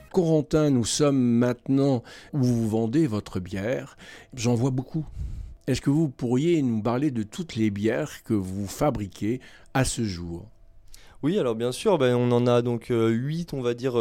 Corentin, nous sommes maintenant où vous vendez votre bière. J'en vois beaucoup. Est-ce que vous pourriez nous parler de toutes les bières que vous fabriquez à ce jour? Oui, alors bien sûr, on en a donc 8, on va dire,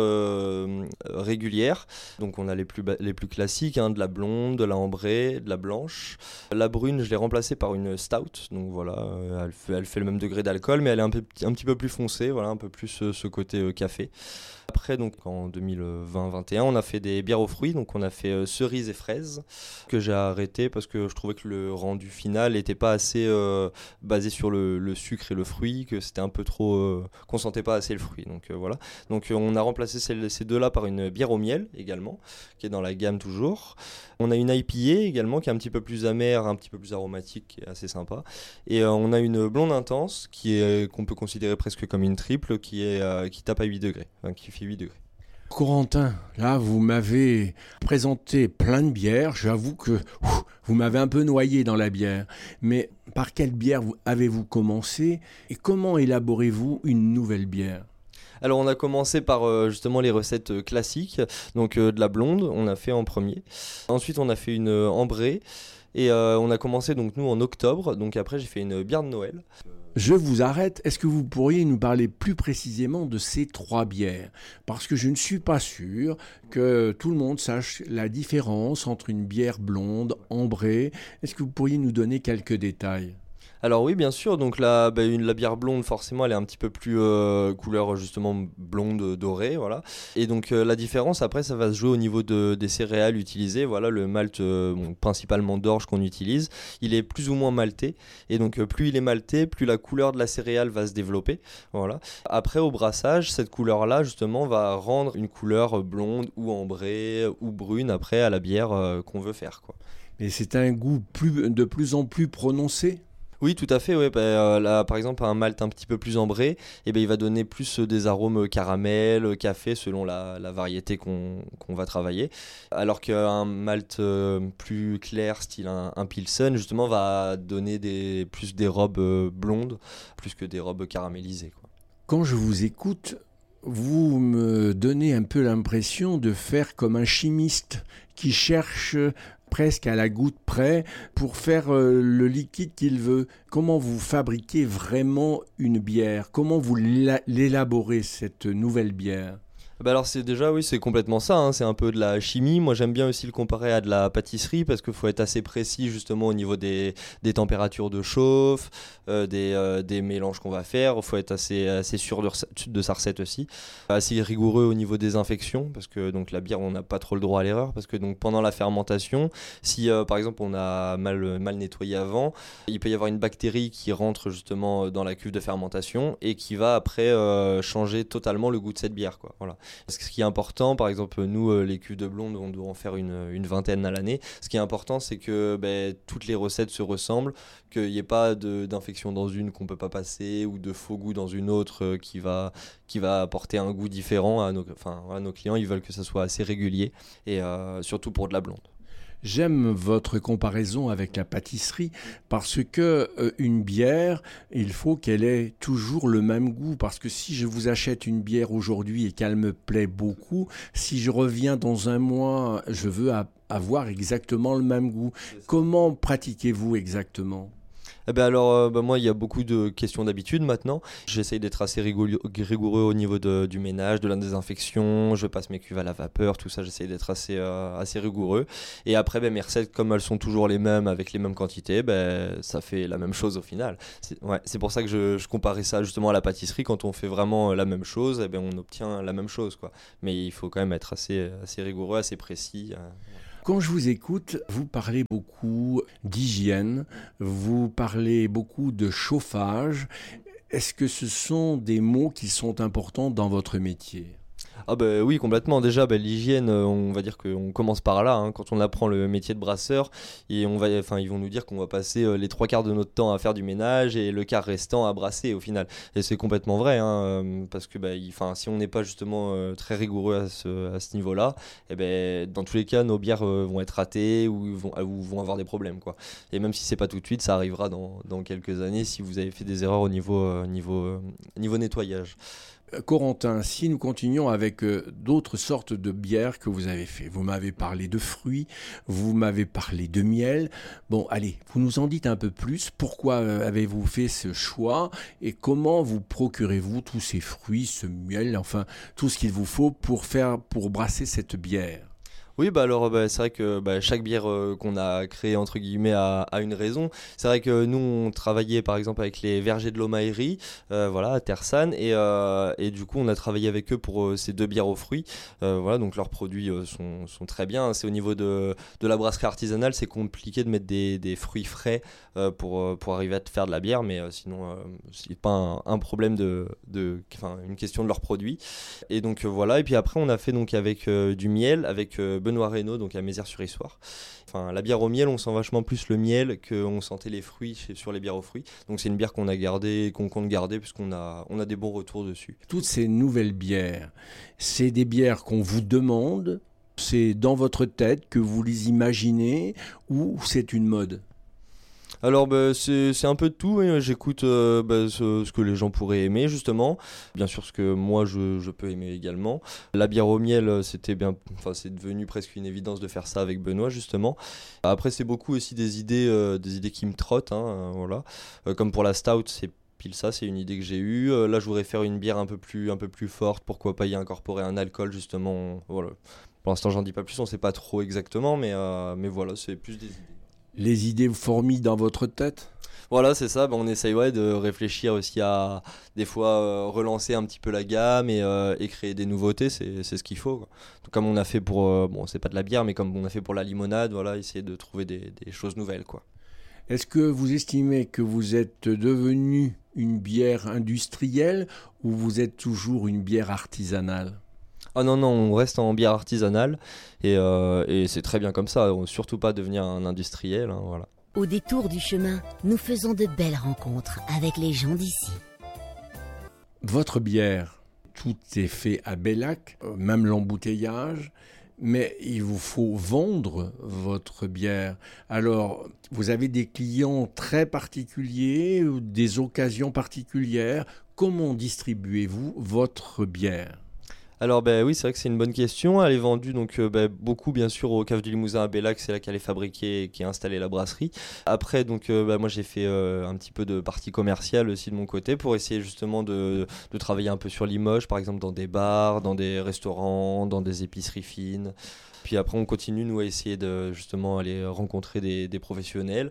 régulières. Donc on a les plus classiques, hein, de la blonde, de la ambrée, de la blanche. La brune, je l'ai remplacée par une stout. Donc voilà, elle fait le même degré d'alcool, mais elle est un petit peu plus foncée, voilà, un peu plus ce côté café. Après, donc en 2020-21, on a fait des bières aux fruits, donc on a fait cerises et fraises, que j'ai arrêté parce que je trouvais que le rendu final n'était pas assez basé sur le sucre et le fruit, que c'était un peu trop, qu'on sentait pas assez le fruit. Donc voilà. Donc on a remplacé ces deux-là par une bière au miel également, qui est dans la gamme toujours. On a une IPA également qui est un petit peu plus amère, un petit peu plus aromatique, qui est assez sympa. Et on a une blonde intense qu'on peut considérer presque comme une triple, qui tape à 8 degrés, enfin, qui fait 8 degrés. Corentin, là, vous m'avez présenté plein de bières. J'avoue que vous m'avez un peu noyé dans la bière. Mais par quelle bière avez-vous commencé et comment élaborez-vous une nouvelle bière? Alors on a commencé par justement les recettes classiques, donc de la blonde, on a fait en premier. Ensuite on a fait une ambrée et on a commencé donc nous en octobre, donc après j'ai fait une bière de Noël. Je vous arrête. Est-ce que vous pourriez nous parler plus précisément de ces trois bières? Parce que je ne suis pas sûr que tout le monde sache la différence entre une bière blonde, ambrée. Est-ce que vous pourriez nous donner quelques détails? Alors oui, bien sûr, donc la bière blonde, forcément, elle est un petit peu plus couleur justement blonde dorée, voilà. Et donc la différence, après, ça va se jouer au niveau des céréales utilisées, voilà, le malt principalement d'orge qu'on utilise, il est plus ou moins malté, et donc plus il est malté, plus la couleur de la céréale va se développer, voilà. Après, au brassage, cette couleur-là, justement, va rendre une couleur blonde ou ambrée ou brune, après, à la bière qu'on veut faire, quoi. Et c'est un goût de plus en plus prononcé? Oui, tout à fait. Ouais. Là, par exemple, un malt un petit peu plus ambré, il va donner plus des arômes caramel, café, selon la variété qu'on va travailler. Alors qu'un malt plus clair, style un Pilsen, justement, va donner plus des robes blondes, plus que des robes caramélisées, quoi. Quand je vous écoute, vous me donnez un peu l'impression de faire comme un chimiste qui cherche presque à la goutte près pour faire le liquide qu'il veut. Comment vous fabriquez vraiment une bière? Comment vous l'élaborez, cette nouvelle bière? Alors c'est déjà oui c'est complètement ça, hein. C'est un peu de la chimie. Moi j'aime bien aussi le comparer à de la pâtisserie parce qu'il faut être assez précis justement au niveau des températures de chauffe, des mélanges qu'on va faire. Il faut être assez sûr de sa recette aussi, assez rigoureux au niveau des infections parce que donc la bière on n'a pas trop le droit à l'erreur parce que donc pendant la fermentation, si par exemple on a mal nettoyé avant, il peut y avoir une bactérie qui rentre justement dans la cuve de fermentation et qui va après changer totalement le goût de cette bière, quoi. Voilà. Ce qui est important, par exemple, nous, les cuves de blonde, on doit en faire une vingtaine à l'année. Ce qui est important, c'est que toutes les recettes se ressemblent, qu'il n'y ait pas d'infection dans une qu'on ne peut pas passer ou de faux goût dans une autre qui va apporter un goût différent à nos clients. Ils veulent que ça soit assez régulier et surtout pour de la blonde. J'aime votre comparaison avec la pâtisserie parce que une bière, il faut qu'elle ait toujours le même goût parce que si je vous achète une bière aujourd'hui et qu'elle me plaît beaucoup, si je reviens dans un mois, je veux avoir exactement le même goût. Comment pratiquez-vous exactement? Moi, il y a beaucoup de questions d'habitude maintenant. J'essaye d'être assez rigoureux au niveau du ménage, de la désinfection. Je passe mes cuves à la vapeur, tout ça, j'essaye d'être assez rigoureux. Et après, mes recettes, comme elles sont toujours les mêmes, avec les mêmes quantités, ça fait la même chose au final. C'est pour ça que je comparais ça justement à la pâtisserie. Quand on fait vraiment la même chose, on obtient la même chose, quoi. Mais il faut quand même être assez rigoureux, assez précis. Quand je vous écoute, vous parlez beaucoup d'hygiène, vous parlez beaucoup de chauffage. Est-ce que ce sont des mots qui sont importants dans votre métier? Ah oui, complètement. Déjà l'hygiène, on va dire qu'on commence par là, hein. Quand on apprend le métier de brasseur et ils vont nous dire qu'on va passer les trois quarts de notre temps à faire du ménage et le quart restant à brasser au final. Et c'est complètement vrai, hein, parce que si on n'est pas justement très rigoureux à ce niveau-là, dans tous les cas nos bières vont être ratées ou vont avoir des problèmes, quoi. Et même si c'est pas tout de suite, ça arrivera dans quelques années si vous avez fait des erreurs au niveau nettoyage. Corentin, si nous continuons avec d'autres sortes de bières que vous avez fait, vous m'avez parlé de fruits, vous m'avez parlé de miel. Bon, allez, vous nous en dites un peu plus. Pourquoi avez-vous fait ce choix et comment vous procurez-vous tous ces fruits, ce miel, enfin tout ce qu'il vous faut pour brasser cette bière? Oui, bah alors c'est vrai que chaque bière qu'on a créée entre guillemets a une raison. C'est vrai que nous on travaillait par exemple avec les vergers de l'Omaïri, voilà à Tersanne et du coup on a travaillé avec eux pour ces deux bières aux fruits. Voilà donc leurs produits sont très bien. C'est au niveau de la brasserie artisanale, c'est compliqué de mettre des fruits frais pour arriver à te faire de la bière, mais sinon c'est pas un problème enfin une question de leurs produits. Et donc voilà et puis après on a fait donc avec du miel avec Benoît Reynaud, donc à Mézières-sur-Issoire. Enfin, la bière au miel, on sent vachement plus le miel qu'on sentait les fruits sur les bières aux fruits. Donc c'est une bière qu'on a gardée, qu'on compte garder, puisqu'on a des bons retours dessus. Toutes ces nouvelles bières, c'est des bières qu'on vous demande, c'est dans votre tête que vous les imaginez ou c'est une mode? Alors c'est un peu de tout, hein. J'écoute ce que les gens pourraient aimer justement, bien sûr ce que moi je peux aimer également. La bière au miel, c'est devenu presque une évidence de faire ça avec Benoît justement. Après c'est beaucoup aussi des idées qui me trottent, hein, voilà. Comme pour la stout, c'est pile ça, c'est une idée que j'ai eue. Là je voudrais faire une bière un peu plus forte, pourquoi pas y incorporer un alcool justement, voilà. Pour l'instant j'en dis pas plus, on sait pas trop exactement, mais voilà, c'est plus des idées. Les idées fourmillent dans votre tête? Voilà, c'est ça. On essaye de réfléchir aussi à des fois relancer un petit peu la gamme et créer des nouveautés. C'est ce qu'il faut, quoi. Donc, comme on a fait pour, c'est pas de la bière, mais comme on a fait pour la limonade, voilà, essayer de trouver des choses nouvelles, quoi. Est-ce que vous estimez que vous êtes devenu une bière industrielle ou vous êtes toujours une bière artisanale? Ah non, non, on reste en bière artisanale et c'est très bien comme ça. Surtout pas devenir un industriel, hein, voilà. Au détour du chemin, nous faisons de belles rencontres avec les gens d'ici. Votre bière, tout est fait à Bellac, même l'embouteillage, mais il vous faut vendre votre bière. Alors, vous avez des clients très particuliers, ou des occasions particulières. Comment distribuez-vous votre bière? Alors oui, c'est vrai que c'est une bonne question. Elle est vendue donc beaucoup bien sûr au Cave du Limousin à Bellac, c'est là qu'elle est fabriquée et qui est installée la brasserie. Après donc moi j'ai fait un petit peu de partie commerciale aussi de mon côté pour essayer justement de travailler un peu sur Limoges, par exemple dans des bars, dans des restaurants, dans des épiceries fines. Puis après on continue nous à essayer de justement aller rencontrer des professionnels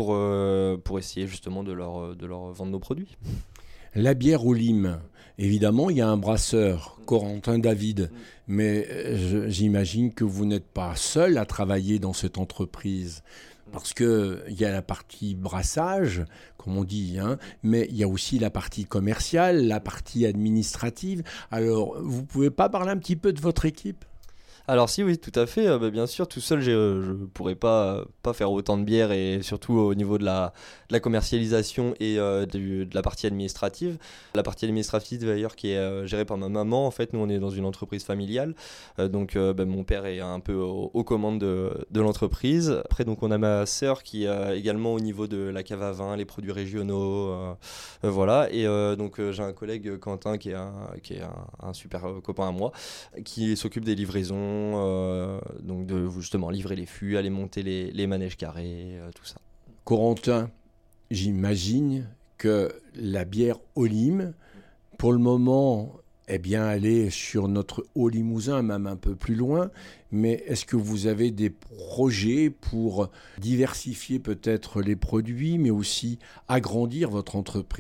pour essayer justement de leur vendre nos produits. La bière au lime, évidemment, il y a un brasseur, Corentin David, mais j'imagine que vous n'êtes pas seul à travailler dans cette entreprise, parce qu'il y a la partie brassage, comme on dit, hein, mais il y a aussi la partie commerciale, la partie administrative. Alors, vous pouvez pas parler un petit peu de votre équipe ? Alors si oui tout à fait, bien sûr tout seul je pourrais pas faire autant de bière et surtout au niveau de la commercialisation et de la partie administrative. La partie administrative d'ailleurs qui est gérée par ma maman, en fait nous on est dans une entreprise familiale, donc mon père est un peu aux commandes de l'entreprise. Après donc on a ma sœur qui est également au niveau de la cave à vin, les produits régionaux, voilà et donc j'ai un collègue Quentin qui est un super copain à moi qui s'occupe des livraisons. Donc de justement livrer les fûts, aller monter les manèges carrés, tout ça. Corentin, j'imagine que la bière au lime, pour le moment, elle est sur notre Haut-Limousin, même un peu plus loin, mais est-ce que vous avez des projets pour diversifier peut-être les produits, mais aussi agrandir votre entreprise ?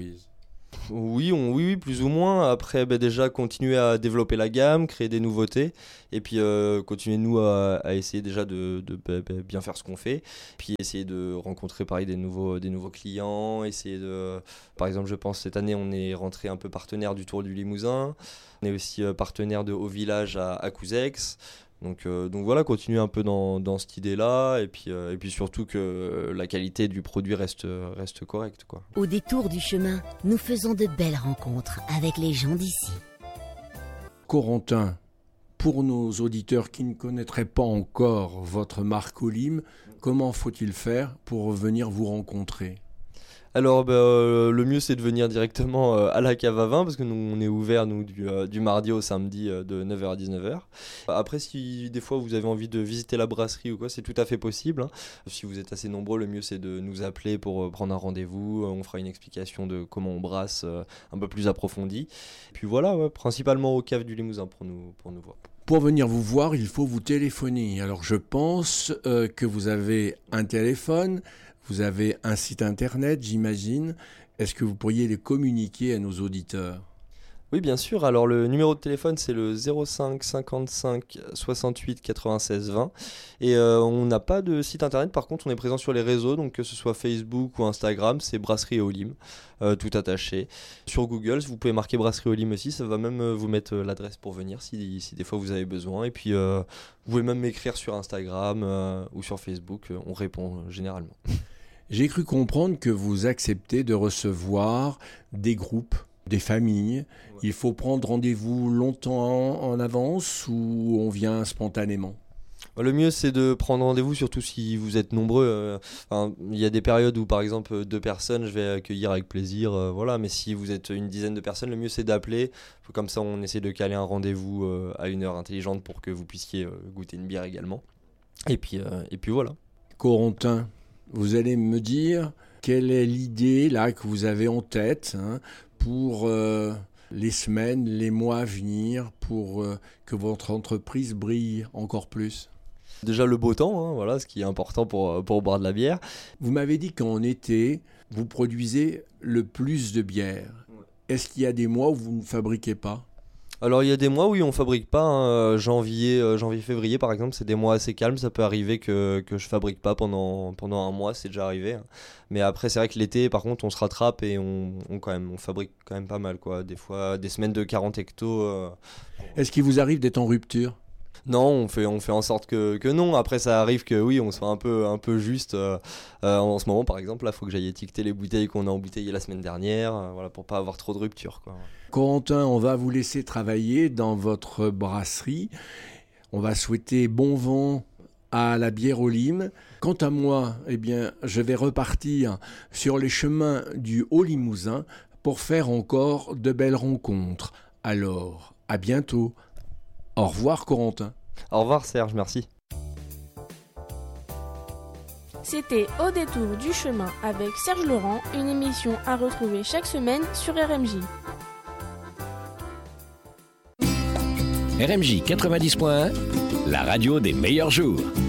Oui, plus ou moins. Après, déjà, continuer à développer la gamme, créer des nouveautés, et puis continuer, nous, à essayer déjà de bien faire ce qu'on fait. Puis essayer de rencontrer, pareil, des nouveaux clients, essayer de... Par exemple, je pense, cette année, on est rentré un peu partenaire du Tour du Limousin. On est aussi partenaire de Haut Village à Couzex. Donc voilà, continuer un peu dans cette idée-là et puis surtout que la qualité du produit reste correcte, quoi. Au détour du chemin, nous faisons de belles rencontres avec les gens d'ici. Corentin, pour nos auditeurs qui ne connaîtraient pas encore votre marque au lime, comment faut-il faire pour venir vous rencontrer ? Alors le mieux c'est de venir directement à la cave à vin parce que nous on est ouvert du mardi au samedi de 9h à 19h. Après si des fois vous avez envie de visiter la brasserie ou quoi, c'est tout à fait possible, hein. Si vous êtes assez nombreux, le mieux c'est de nous appeler pour prendre un rendez-vous, on fera une explication de comment on brasse un peu plus approfondie. Puis voilà, ouais, principalement au cave du Limousin pour nous voir. Pour venir vous voir, il faut vous téléphoner. Alors je pense que vous avez un téléphone, vous avez un site internet, j'imagine. Est-ce que vous pourriez les communiquer à nos auditeurs ? Oui, bien sûr. Alors, le numéro de téléphone, c'est le 05 55 68 96 20. Et on n'a pas de site internet. Par contre, on est présent sur les réseaux. Donc, que ce soit Facebook ou Instagram, c'est Brasserie Olim, tout attaché. Sur Google, vous pouvez marquer Brasserie Olim aussi. Ça va même vous mettre l'adresse pour venir si des fois vous avez besoin. Et puis, vous pouvez même m'écrire sur Instagram ou sur Facebook. On répond généralement. J'ai cru comprendre que vous acceptez de recevoir des groupes, des familles. Ouais. Il faut prendre rendez-vous longtemps en avance ou on vient spontanément ? Le mieux c'est de prendre rendez-vous, surtout si vous êtes nombreux. Il y a des périodes où par exemple 2 personnes je vais accueillir avec plaisir, voilà. Mais si vous êtes une dizaine de personnes, le mieux c'est d'appeler. Comme ça on essaie de caler un rendez-vous à une heure intelligente pour que vous puissiez goûter une bière également. Et puis voilà. Corentin, vous allez me dire quelle est l'idée là que vous avez en tête pour les semaines, les mois à venir, pour que votre entreprise brille encore plus. Déjà le beau temps, voilà, ce qui est important pour boire de la bière. Vous m'avez dit qu'en été, vous produisez le plus de bière. Ouais. Est-ce qu'il y a des mois où vous ne fabriquez pas ? Alors il y a des mois où on fabrique pas, janvier, février par exemple, c'est des mois assez calmes, ça peut arriver que je fabrique pas pendant un mois, c'est déjà arrivé. Hein. Mais après c'est vrai que l'été par contre on se rattrape et on fabrique quand même pas mal quoi, des fois des semaines de 40 hectos. Est-ce qu'il vous arrive d'être en rupture ? Non, on fait en sorte que non. Après, ça arrive que oui, on soit un peu juste. En ce moment, par exemple, là, il faut que j'aille étiqueter les bouteilles qu'on a embouteillées la semaine dernière, voilà, pour pas avoir trop de rupture, quoi. Corentin, on va vous laisser travailler dans votre brasserie. On va souhaiter bon vent à la bière Olim. Quant à moi, eh bien, je vais repartir sur les chemins du Haut-Limousin pour faire encore de belles rencontres. Alors, à bientôt. Au revoir Corentin. Au revoir Serge, merci. C'était Au détour du chemin avec Serge Laurent, une émission à retrouver chaque semaine sur RMJ. RMJ 90.1, la radio des meilleurs jours.